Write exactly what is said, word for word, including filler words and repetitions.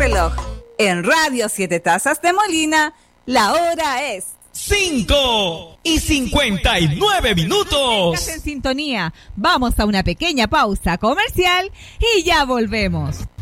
reloj. En Radio Siete Tazas de Molina, la hora es cinco y cincuenta y nueve minutos. Estás en sintonía. Vamos a una pequeña pausa comercial y ya volvemos.